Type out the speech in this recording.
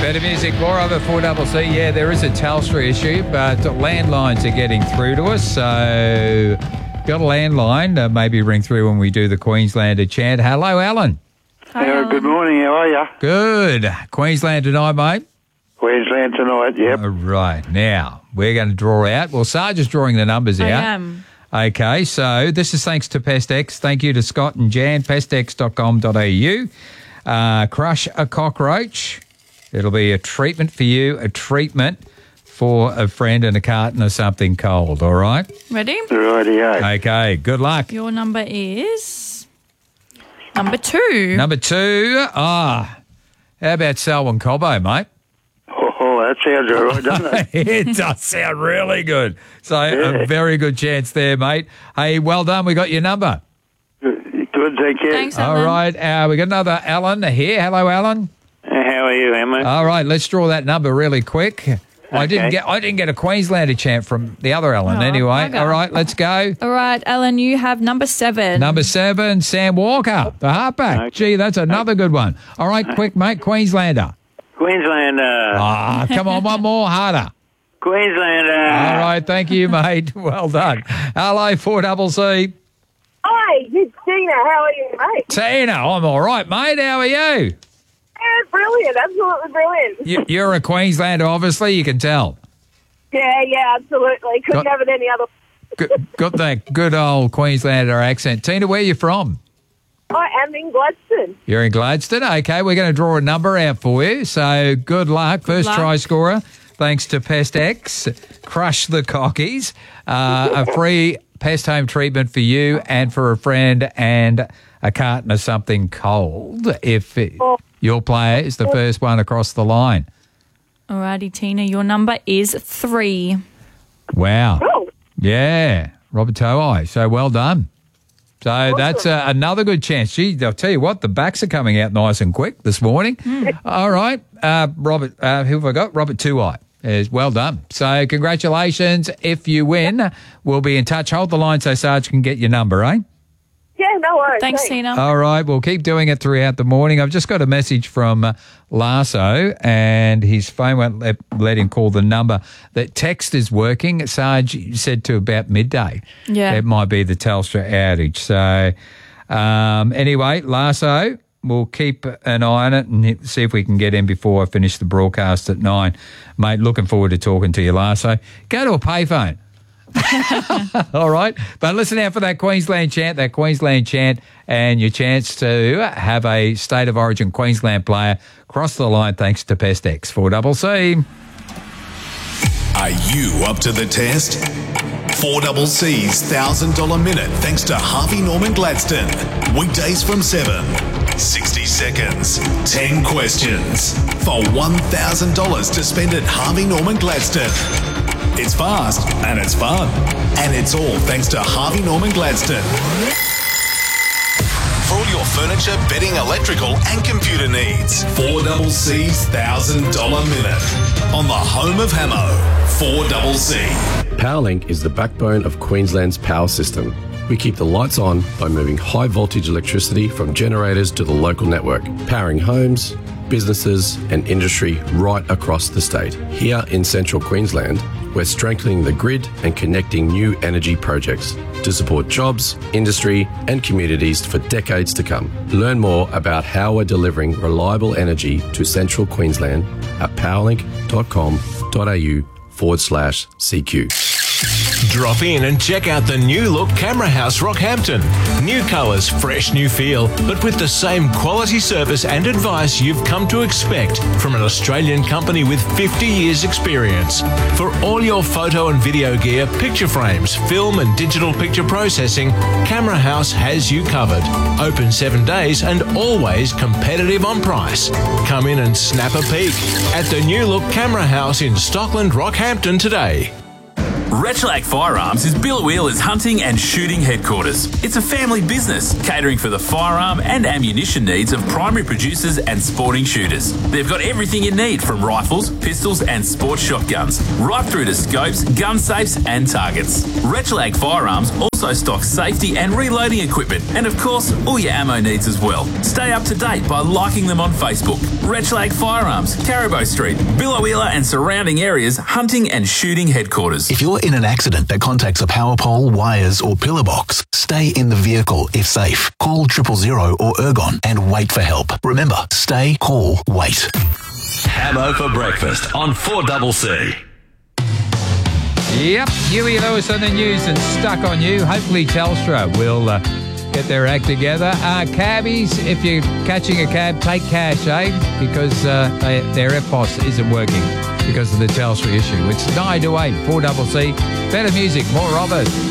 Better music, more of it, 4CC. Yeah, there is a Telstra issue, but landlines are getting through to us. So, got a landline. Maybe ring through when we do the Queenslander chant. Hello, Alan. Hi, Alan. Good morning. How are you? Good. Queensland tonight, mate? Queensland tonight, yep. All right. Now, we're going to draw out. Well, Sarge is drawing the numbers out. I am. Okay, so this is thanks to PestX. Thank you to Scott and Jan, pestx.com.au. Crush a cockroach. It'll be a treatment for you, a treatment for a friend and a carton of something cold, all right? Ready? Rightio. Okay, good luck. Your number is number 2. Number 2, how about Selwyn Cobbo, mate? Oh, that sounds all right, doesn't it? It does sound really good. So a very good chance there, mate. Hey, well done. We got your number. Good, thank you. Thanks, Alan. All right, we got another Alan here. Hello, Alan. How are you, Emma? All right, let's draw that number really quick. I didn't get a Queenslander chant from the other Alan anyway. bugger. All right, let's go. All right, Alan, you have number 7. Number 7, Sam Walker, the halfback. Okay. Gee, that's another good one. All right, quick, mate, Queenslander. Queenslander. Come on, one more, harder. Queenslander. All right, thank you, mate. Well done. Hello, 4CC. Hi, it's Tina. How are you, mate? Tina, I'm all right, mate. How are you? Yeah, brilliant. Absolutely brilliant. You're a Queenslander, obviously, you can tell. Yeah, absolutely. Couldn't Got- have it any other. Got that good old Queenslander accent. Tina, where are you from? I am in Gladstone. You're in Gladstone. Okay, we're going to draw a number out for you. So good luck. First luck. try scorer, thanks to PestX. Crush the cockies. A free pest home treatment for you and for a friend and a carton of something cold if your player is the first one across the line. All righty, Tina, your number is 3. Wow. Oh, Yeah, Robert Toei. So well done. So that's another good chance. Gee, I'll tell you what, the backs are coming out nice and quick this morning. All right, Robert, who have I got? Robert Tuai. Well done. So congratulations. If you win, we'll be in touch. Hold the line so Sarge can get your number, eh? yeah, no worries. Thanks, Tina. All right, we'll keep doing it throughout the morning. I've just got a message from Lasso, and his phone won't let him call the number. That text is working. Sarge said to about midday. Yeah. It might be the Telstra outage. So anyway, Lasso, we'll keep an eye on it and see if we can get in before I finish the broadcast at 9. Mate, looking forward to talking to you, Lasso. Go to a payphone. All right. But listen out for that Queensland chant, and your chance to have a State of Origin Queensland player cross the line thanks to PestX. 4CC. Are you up to the test? 4CC's $1,000 minute thanks to Harvey Norman Gladstone. Weekdays from 7. 60 seconds, 10 questions for $1,000 to spend at Harvey Norman Gladstone. It's fast and it's fun. And it's all thanks to Harvey Norman Gladstone. For all your furniture, bedding, electrical and computer needs. 4CC's $1,000 minute. On the home of Hamo, 4CC. Powerlink is the backbone of Queensland's power system. We keep the lights on by moving high voltage electricity from generators to the local network, powering homes, businesses and industry right across the state. Here in central Queensland, we're strengthening the grid and connecting new energy projects to support jobs, industry and communities for decades to come. Learn more about how we're delivering reliable energy to central Queensland at powerlink.com.au/CQ. Drop in and check out the new look Camera House Rockhampton. New colours, fresh new feel, but with the same quality service and advice you've come to expect from an Australian company with 50 years experience. For all your photo and video gear, picture frames, film and digital picture processing, Camera House has you covered. Open 7 days and always competitive on price. Come in and snap a peek at the new look Camera House in Stockland, Rockhampton today. Retroac Firearms is Bill Wheeler's hunting and shooting headquarters. It's a family business catering for the firearm and ammunition needs of primary producers and sporting shooters. They've got everything you need from rifles, pistols and sports shotguns, right through to scopes, gun safes and targets. Retroac Firearms also also stock safety and reloading equipment, and of course, all your ammo needs as well. Stay up to date by liking them on Facebook. Retlag Firearms, Caribou Street, Billowheeler and surrounding areas, hunting and shooting headquarters. If you're in an accident that contacts a power pole, wires or pillar box, stay in the vehicle if safe. Call 000 or Ergon and wait for help. Remember, stay, call, wait. Ammo for breakfast on 4CC. Yep, Huey Lewis on the news and Stuck on You. Hopefully Telstra will get their act together. Cabbies, if you're catching a cab, take cash, because their EFTPOS isn't working because of the Telstra issue. It's 9 to 8, 4CC. Better music, more of it.